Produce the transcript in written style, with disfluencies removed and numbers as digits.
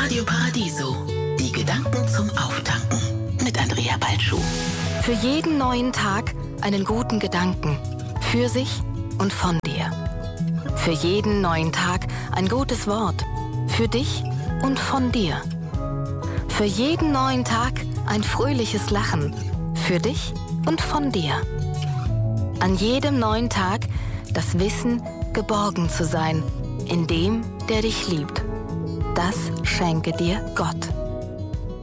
Radio Paradiso. Die Gedanken zum Auftanken mit Andrea Balschuh. Für jeden neuen Tag einen guten Gedanken. Für sich und von dir. Für jeden neuen Tag ein gutes Wort. Für dich und von dir. Für jeden neuen Tag ein fröhliches Lachen. Für dich und von dir. An jedem neuen Tag das Wissen, geborgen zu sein in dem, der dich liebt. Das schenke dir Gott.